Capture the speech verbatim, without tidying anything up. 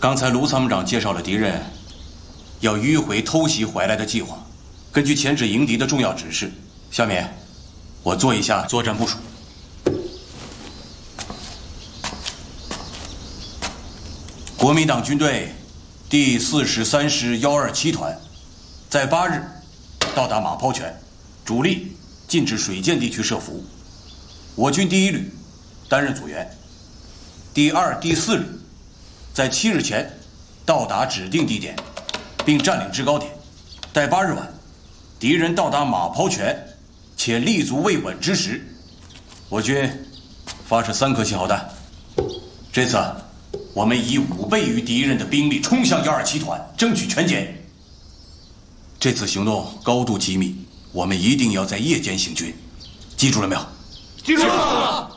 刚才卢参谋长介绍了敌人要迂回偷袭怀来的计划。根据前指迎敌的重要指示，下面我做一下作战部署。国民党军队第四十三师幺二七团在八日到达马抛泉，主力禁止水涧地区设伏。我军第一旅担任组员，第二、第四旅在七日前到达指定地点，并占领制高点。待八日晚，敌人到达马抛泉且立足未稳之时，我军发射三颗信号弹。这次我们以五倍于敌人的兵力冲向幺二七团，争取全歼。这次行动高度机密，我们一定要在夜间行军，记住了没有？ 记住了。